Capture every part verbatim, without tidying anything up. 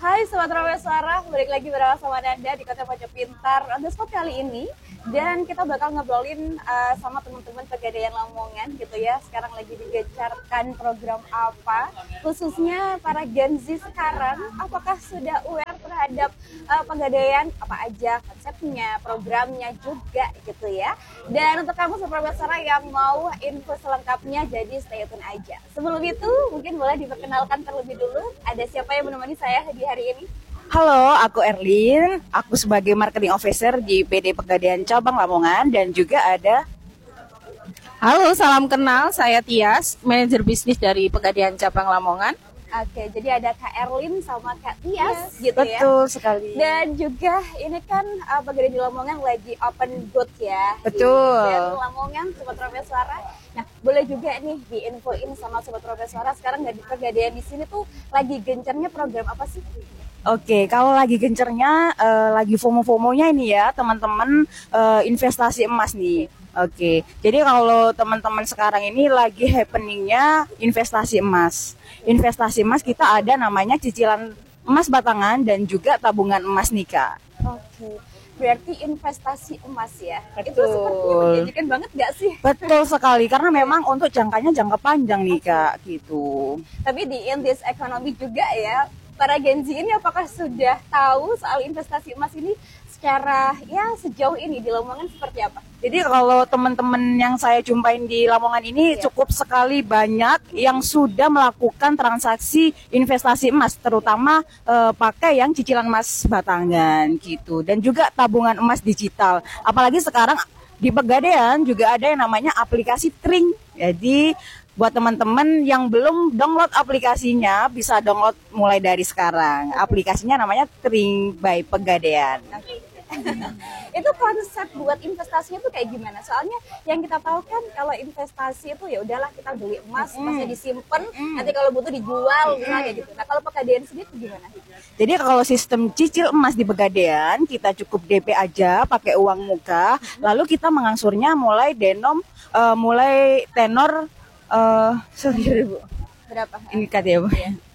Hai Sobat Rawe Suara, balik lagi bersama Anda di Kota Pojok Pintar Underscore kali ini. Dan kita bakal ngobrolin uh, sama teman-teman Pegadaian Lamongan gitu ya. Sekarang lagi digencarkan program apa, khususnya para Gen Z sekarang. Apakah sudah aware terhadap uh, Pegadaian, apa aja konsepnya, programnya juga gitu ya. Dan untuk kamu Sobat Rawe Suara yang mau info selengkapnya, jadi stay tune aja. Sebelum itu mungkin boleh diperkenalkan terlebih dulu. Ada siapa yang menemani saya di hari ini? Halo, aku Erlin. Aku sebagai marketing officer di P D Pegadaian Cabang Lamongan dan juga ada. Halo, salam kenal. Saya Tias, manajer bisnis dari Pegadaian Cabang Lamongan. Oke, jadi ada Kak Erlin sama Kak Tias yes, gitu betul ya. Betul sekali. Dan juga ini kan uh, Pegadaian di Lamongan lagi open booth ya. Betul. Di Lamongan, Sobat Rawe Suara. Nah, boleh juga nih diinfoin sama Sobat Rawe Suara sekarang nggak di Pegadaian di sini tuh lagi gencarnya program apa sih? Oke, kalau lagi gencernya, uh, lagi FOMO-FOMOnya ini ya, teman-teman uh, investasi emas nih. Oke, jadi kalau teman-teman sekarang ini lagi happeningnya investasi emas. Investasi emas kita ada namanya cicilan emas batangan dan juga tabungan emas nikah. Oke, berarti investasi emas ya. Betul. Itu sepertinya menjanjikan banget nggak sih? Betul sekali, karena memang untuk jangkanya jangka panjang nih Kak, gitu. Tapi di in this economy juga ya, para Gen Z ini apakah sudah tahu soal investasi emas ini secara ya sejauh ini di Lamongan seperti apa? Jadi kalau teman-teman yang saya jumpain di Lamongan ini ya, cukup sekali banyak yang sudah melakukan transaksi investasi emas, terutama eh, pakai yang cicilan emas batangan gitu, dan juga tabungan emas digital. Apalagi sekarang di Pegadaian juga ada yang namanya aplikasi Tring. Jadi buat teman-teman yang belum download aplikasinya, bisa download mulai dari sekarang. Aplikasinya namanya Tring by Pegadaian. Itu konsep buat investasinya tuh kayak gimana? Soalnya yang kita tahu kan kalau investasi itu ya udahlah kita beli emas, mm. masih disimpan, mm. nanti kalau butuh dijual misalnya gitu. Nah, kalau Pegadaian sendiri gimana? Jadi kalau sistem cicil emas di Pegadaian, kita cukup D P aja pakai uang muka, mm. lalu kita mengangsurnya mulai denom uh, mulai tenor Uh, sorry Bu. Berapa? Ini kata ya Bu.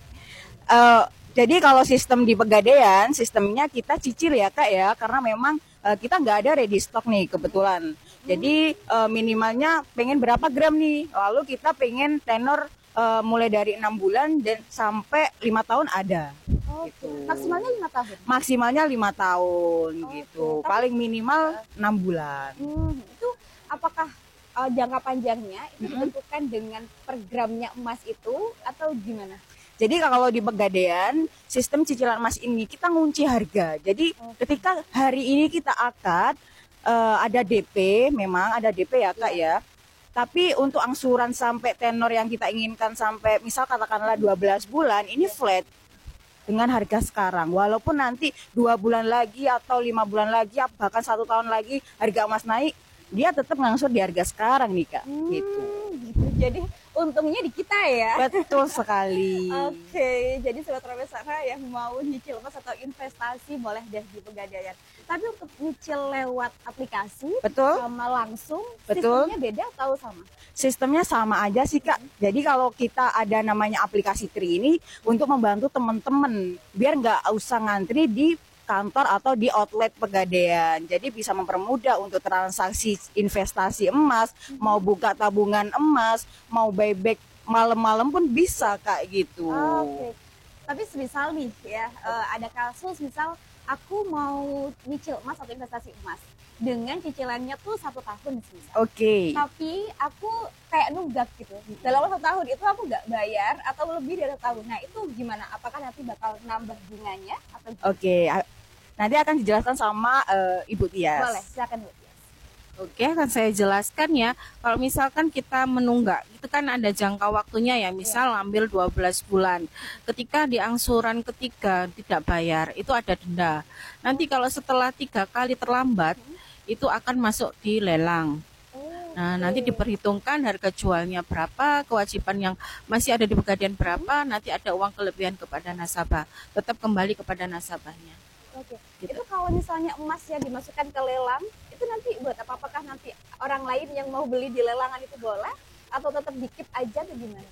Uh, jadi kalau sistem di Pegadaian, sistemnya kita cicil ya Kak ya, karena memang uh, kita nggak ada ready stock nih kebetulan. Jadi uh, minimalnya pengen berapa gram nih, lalu kita pengen tenor uh, mulai dari enam bulan dan sampai lima tahun ada. Oh, gitu. Maksimalnya lima tahun? Maksimalnya lima tahun oh, gitu, okay. Paling minimal enam uh, bulan. Hmm, itu apakah Uh, jangka panjangnya itu ditentukan mm-hmm. dengan per gramnya emas itu atau gimana? Jadi kalau di Pegadaian sistem cicilan emas ini kita ngunci harga. Jadi okay. ketika hari ini kita akad uh, ada D P, memang ada D P ya Kak yeah. ya. Tapi untuk angsuran sampai tenor yang kita inginkan sampai misal katakanlah dua belas bulan ini flat dengan harga sekarang. Walaupun nanti dua bulan lagi atau lima bulan lagi bahkan satu tahun lagi harga emas naik, dia tetap ngangsur di harga sekarang nih Kak, hmm, gitu. gitu. Jadi untungnya di kita ya. Betul sekali. Oke, okay. Jadi Sobat Rawe Suara yang mau nyicil emas atau investasi boleh deh di Pegadaian. Tapi untuk nyicil lewat aplikasi, betul, sama langsung, betul. Sistemnya beda atau sama? Sistemnya sama aja sih Kak. Hmm. Jadi kalau kita ada namanya aplikasi Tri ini untuk membantu teman-teman biar nggak usah ngantri di kantor atau di outlet Pegadaian. Jadi bisa mempermudah untuk transaksi investasi emas, mm-hmm. mau buka tabungan emas, mau buyback malam-malam pun bisa Kak gitu. Oh, oke. Okay. Tapi semisal nih ya, uh, ada kasus misal aku mau nyicil emas atau investasi emas dengan cicilannya tuh satu tahun misal. Oke. Okay. Tapi aku kayak nunggak gitu. Dalam satu tahun itu aku nggak bayar atau lebih dari satu tahun. Nah itu gimana? Apakah nanti bakal nambah bunganya? Oke. Okay. Nanti akan dijelaskan sama uh, Ibu Tias. Boleh, silakan Bu Tias. Oke, akan saya jelaskan ya. Kalau misalkan kita menunggak, itu kan ada jangka waktunya ya. Misal ya. Ambil dua belas bulan. Ketika di angsuran ketiga tidak bayar, itu ada denda. Nanti kalau setelah tiga kali terlambat, hmm. itu akan masuk di lelang. Nah, nanti diperhitungkan harga jualnya berapa, kewajiban yang masih ada di Pegadaian berapa, nanti ada uang kelebihan kepada nasabah. Tetap kembali kepada nasabahnya. Oke, gitu. Itu kalau misalnya emas yang dimasukkan ke lelang, itu nanti buat apa? Apakah nanti orang lain yang mau beli di lelangan itu boleh? Atau tetap dikip aja atau gimana?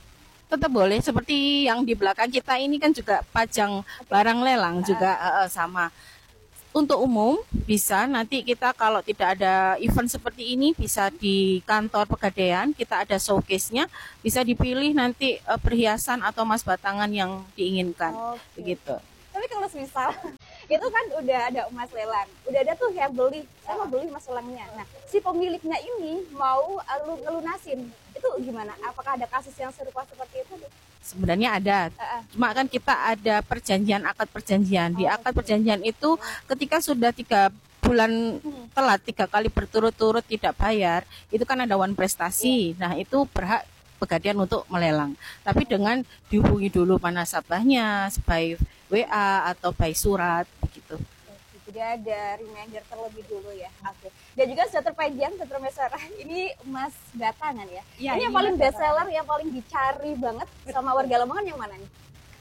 Tetap boleh, seperti yang di belakang kita ini kan juga pajang barang lelang juga uh, uh, sama. Untuk umum bisa nanti kita kalau tidak ada event seperti ini bisa di kantor Pegadaian kita ada showcase-nya, bisa dipilih nanti uh, perhiasan atau emas batangan yang diinginkan. Oke. Begitu. Tapi kalau misal itu kan udah ada emas lelang, udah ada tuh yang beli, saya mau beli emas lelangnya. Nah, si pemiliknya ini mau uh, ngelunasin, itu gimana? Apakah ada kasus yang serupa seperti itu? Sebenarnya ada, Uh-uh. cuma kan kita ada perjanjian, akad perjanjian. Di akad perjanjian itu ketika sudah tiga bulan telat, tiga kali berturut-turut tidak bayar, itu kan ada one prestasi. Nah itu berhak Pegadaian untuk melelang. Tapi dengan dihubungi dulu mana nasabahnya, by W A atau by surat, begitu. Jadi ada reminder terlebih dulu ya. Oke. Dan juga sudah terpanjang, Dr. Mesara, ini emas batangan ya. Ya, ini yang ini paling emas best seller, yang paling dicari banget sama warga Lamongan yang mana nih?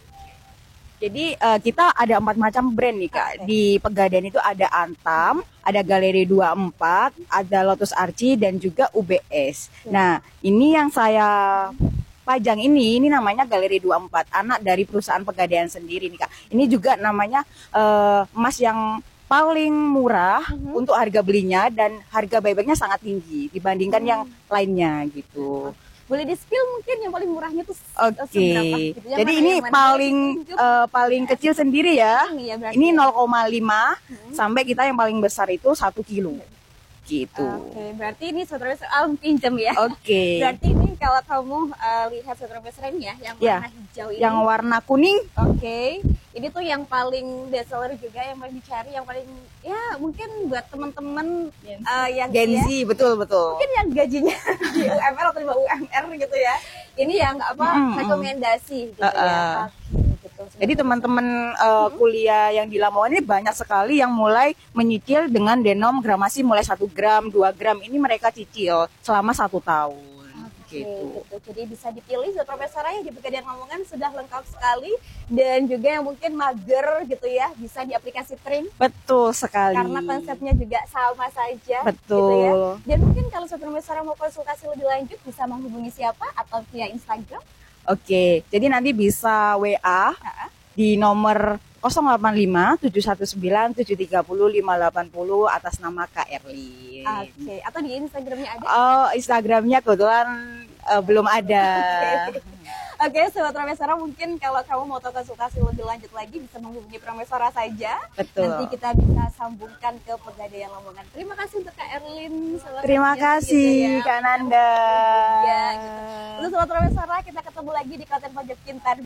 Jadi uh, kita ada empat macam brand nih Kak. Oke. Di Pegadaian itu ada Antam, ada Galeri dua puluh empat, ada Lotus Archie dan juga U B S. Ya. Nah, ini yang saya pajang ini, ini namanya Galeri dua puluh empat, anak dari perusahaan Pegadaian sendiri nih Kak. Ini juga namanya uh, emas yang paling murah Mhm. untuk harga belinya dan harga buybacknya sangat tinggi dibandingkan yang lainnya gitu. Boleh di-spill mungkin yang paling murahnya tuh Oke, seberapa gitu? Yang jadi mana, ini yang mana? paling Tunjuk. eh, paling kecil sendiri ya. Ini ya berarti Ini ya. nol koma lima sampai kita yang paling besar itu satu kilo. Gitu. Oke, berarti ini saudara Mesra pinjam ya. Oke. Berarti ini kalau kamu uh, lihat saudara Mesra ini ya, yang Ya, warna hijau ini. Yang warna kuning, Oke, ini tuh yang paling best seller juga, yang paling dicari, yang paling ya mungkin buat teman-teman uh, yang Gen ya, Z, betul betul. mungkin yang gajinya di U M R atau di bawah U M R gitu ya. Ini yang apa Mm-mm. rekomendasi gitu Uh-uh. ya. Oke, betul. Jadi teman-teman eh, kuliah yang di Lamongan ini banyak sekali yang mulai menyicil dengan denom gramasi mulai satu gram, dua gram. Ini mereka cicil selama satu tahun. Oke, Gitu. gitu. Jadi bisa dipilih Zat Profesor ya di Pegadaian Lamongan sudah lengkap sekali, dan juga yang mungkin mager gitu ya bisa di aplikasi Trim Betul sekali. karena konsepnya juga sama saja. Betul. Gitu ya. Dan mungkin kalau Zat Profesor mau konsultasi lebih lanjut bisa menghubungi siapa atau via Instagram? Oke, jadi nanti bisa W A di nomor nol delapan lima tujuh satu sembilan tujuh tiga nol lima delapan nol atas nama Kak Erlin. Oke, atau di Instagramnya ada? Oh, Instagramnya kebetulan eh, belum ada. Oke, Sobat Prameswara, mungkin kalau kamu mau tahu konsultasi lebih lanjut lagi bisa menghubungi Prameswara saja. Betul. Nanti kita bisa sambungkan ke Pegadaian Lamongan. Terima kasih untuk Kak Erlin. Terima selengkapnya kasih gitu ya. Kak Nanda. Ya, gitu. Untuk Sobat Prameswara, kita ketemu lagi di konten Pojok Pintar.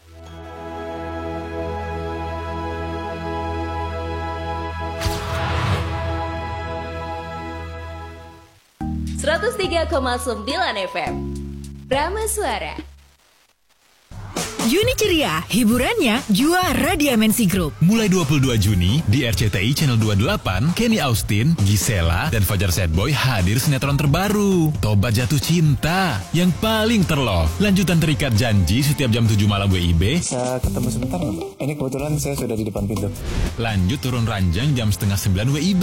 seratus tiga koma sembilan F M Prama Suara. Juni ceria, hiburannya juara di M N C Group. Mulai dua puluh dua Juni di R C T I Channel dua puluh delapan, Kenny Austin, Gisela, dan Fajar Sadboy hadir sinetron terbaru Tobat Jatuh Cinta yang paling terlove. Lanjutan terikat janji setiap jam tujuh malam W I B. Bisa ketemu sebentar nggak, Mbak? Ini kebetulan saya sudah di depan pintu. Lanjut turun ranjang jam setengah sembilan W I B.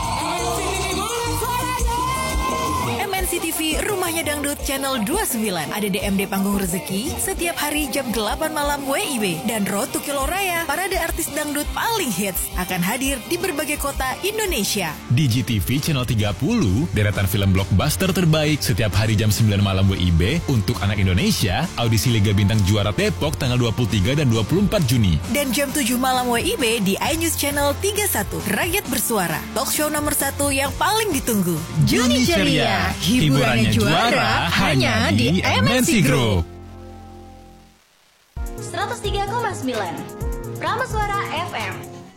M N C T V Rumahnya Dangdut Channel dua puluh sembilan. Ada D M D Panggung Rezeki setiap hari jam delapan malam W I B. Dan Road to Kilo Raya, parade artis dangdut paling hits, akan hadir di berbagai kota Indonesia. Di G T V Channel tiga puluh, deretan film blockbuster terbaik setiap hari jam sembilan malam W I B. Untuk anak Indonesia, audisi Liga Bintang Juara Depok tanggal dua puluh tiga dan dua puluh empat Juni. Dan jam tujuh malam W I B di iNews Channel tiga puluh satu. Rakyat Bersuara, talk show nomor satu yang paling ditunggu. Juni Ceria, hiburannya juara hanya di M N C Group. seratus tiga koma sembilan Prama Suara F M.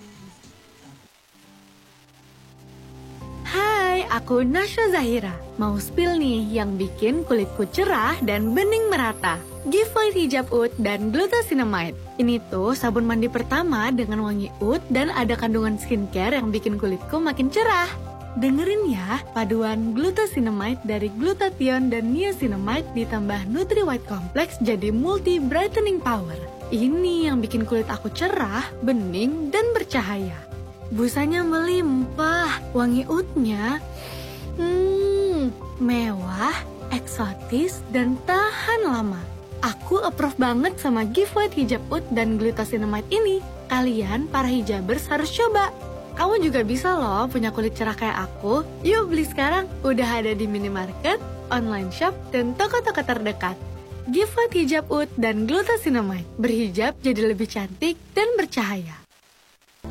Hai, aku Nasya Zahira. Mau spill nih yang bikin kulitku cerah dan bening merata. Giveaway hijab oud dan glucosinamide. Ini tuh sabun mandi pertama dengan wangi oud dan ada kandungan skincare yang bikin kulitku makin cerah. Dengerin ya, paduan glucosinamide dari glutathione dan niacinamide ditambah Nutri White Complex jadi multi brightening power. Ini yang bikin kulit aku cerah, bening, dan bercahaya. Busanya melimpah, wangi oudnya hmm, mewah, eksotis, dan tahan lama. Aku approve banget sama gift white hijab oud dan glucosinamide ini. Kalian para hijabers harus coba. Kamu juga bisa loh punya kulit cerah kayak aku. Yuk beli sekarang. Udah ada di minimarket, online shop, dan toko-toko terdekat. Gift white hijab oud dan glucosinamide. Berhijab jadi lebih cantik dan bercahaya.